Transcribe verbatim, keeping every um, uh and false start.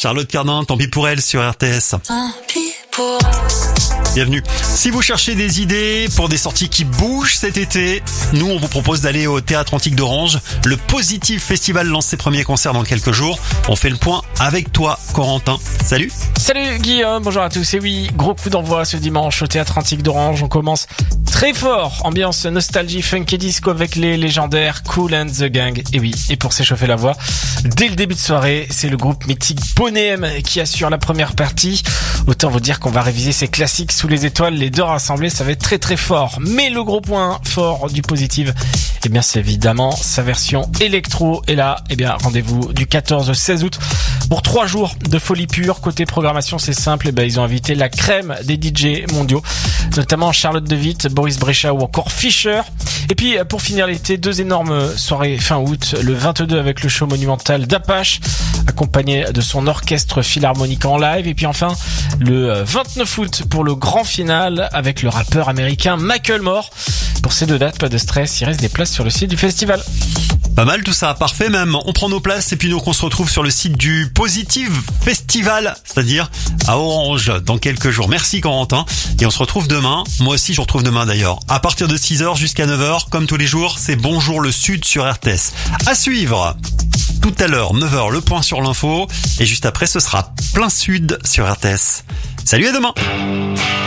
Charlotte Cardin, tant pis pour elle sur R T S. Tant pis pour Bienvenue. Si vous cherchez des idées pour des sorties qui bougent cet été, nous on vous propose d'aller au Théâtre Antique d'Orange. Le Positive Festival lance ses premiers concerts dans quelques jours. On fait le point avec toi, Corentin. Salut. Salut Guillaume, bonjour à tous. Et oui, gros coup d'envoi ce dimanche au Théâtre Antique d'Orange. On commence très fort, ambiance nostalgie, funk et disco avec les légendaires Kool and the Gang. Et oui, et pour s'échauffer la voix, dès le début de soirée, c'est le groupe mythique Bonnet M qui assure la première partie. Autant vous dire qu'on va réviser ces classiques sous les étoiles, les deux rassemblés, ça va être très très fort. Mais le gros point fort du Positive, eh bien c'est évidemment sa version électro. Et là, eh bien rendez-vous du quatorze au seize août pour trois jours de folie pure. Côté programmation, c'est simple, eh bien ils ont invité la crème des D J mondiaux, notamment Charlotte de Witt, Boris Brejcha ou encore Fischer. Et puis pour finir l'été, deux énormes soirées fin août, le vingt-deux avec le show monumental d'Apache, accompagné de son orchestre philharmonique en live. Et puis enfin le vingt-neuf août pour le grand final avec le rappeur américain Macklemore. Pour ces deux dates, pas de stress, il reste des places sur le site du festival. Pas mal tout ça, parfait même. On prend nos places et puis donc on se retrouve sur le site du Positive Festival, c'est-à-dire à Orange dans quelques jours. Merci Corentin. Et on se retrouve demain. Moi aussi je vous retrouve demain d'ailleurs. À partir de six heures jusqu'à neuf heures, comme tous les jours, c'est Bonjour le Sud sur R T S. À suivre. Tout à l'heure, neuf heures, le point sur l'info. Et juste après, ce sera Plein Sud sur R T S. Salut, à demain!